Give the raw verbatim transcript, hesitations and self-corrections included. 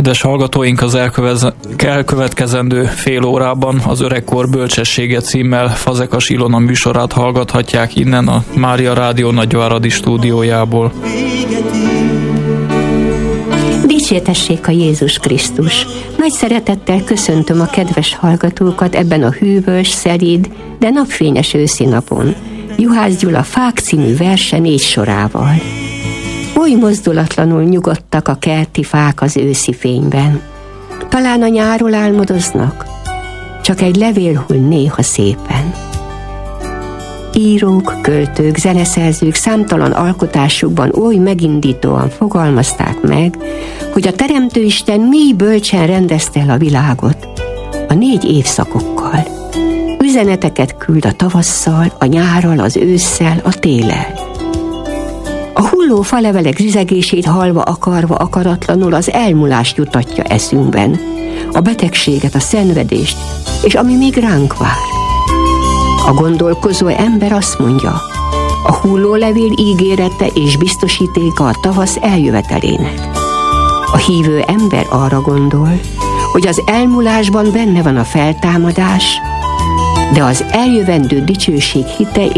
Kedves hallgatóink, az elkövez- elkövetkezendő fél órában az Öregkor bölcsessége címmel Fazekas Ilona műsorát hallgathatják innen a Mária Rádió nagyváradi stúdiójából. Dicsértessék a Jézus Krisztus! Nagy szeretettel köszöntöm a kedves hallgatókat ebben a hűvös, szelíd, de napfényes őszi napon. Juhász Gyula Fák című verse négy sorával. Oly mozdulatlanul nyugodtak a kerti fák az őszi fényben. Talán a nyárról álmodoznak, csak egy levél hull néha szépen. Írók, költők, zeneszerzők számtalan alkotásukban oly megindítóan fogalmazták meg, hogy a Teremtőisten mély bölcsen rendezte el a világot a négy évszakokkal. Üzeneteket küld a tavasszal, a nyárral, az ősszel, a téllel. A hulló falevelek zizegését hallva, akarva, akaratlanul az elmúlást jutatja eszünkben, a betegséget, a szenvedést, és ami még ránk vár. A gondolkozó ember azt mondja, a hullólevél ígérete és biztosítéka a tavasz eljövetelének. A hívő ember arra gondol, hogy az elmúlásban benne van a feltámadás, de az eljövendő dicsőség hite